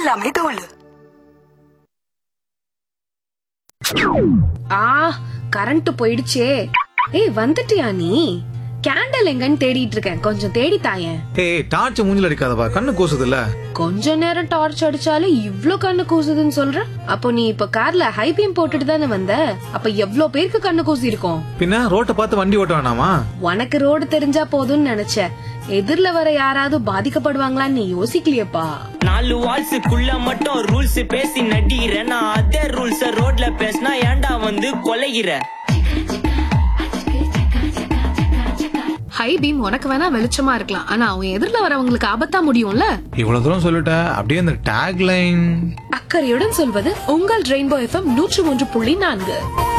எல்லாமே தோல். கரண்ட் போயிடுச்சே. ஏய் வந்துட்டியா நீ? கேண்டல் எங்கன்னு தேடிட்டு இருக்கேன், கொஞ்சம் தேடி தாயேன். ஏய் டார்ச் மூஞ்சில அடிக்காதப்பா, கண்ணு கூசுதுல்ல. கொஞ்ச நேரம் டார்ச் அடிச்சாலும் இவ்ளோ கண்ணு கூசுதுன்னு சொல்ற? அப்போ நீ இப்ப கார்ல ஹை பீம் போட்டுட்டு தானே வந்த? அப்ப எவ்ளோ பேருக்கு கண்ணு கூசி இருக்கும்? பின்ன ரோட்டை பார்த்து வண்டி ஓட்ட வேணாமா? உனக்கு ரோடு தெரிஞ்சா போதும்னு நினைச்ச. எதிர்ல வர யாராவது பாதிக்கப்படுவாங்களான்னு நீ யோசிக்கலையப்பா. 4 வால்ஸுக்குள்ள மட்டும் ரூல்ஸ் பேசி நடிகிற, நான் அதே ரூல்ஸ் ரோட்ல பேசினா ஏன்டா வந்து கொலைகிற? ஹை பீம் உனக்கு வேணா வெளிச்சமா இருக்கலாம், ஆனா அவன் எதிர்ல வரவங்களுக்கு ஆபத்தா முடியும்ல. இவ்வளவு தூரம் சொல்லிட்ட, அப்படியே அந்த டேக் லைன். அக்கறையுடன் சொல்வது உங்கள் ரெயின்போ FM 103.4.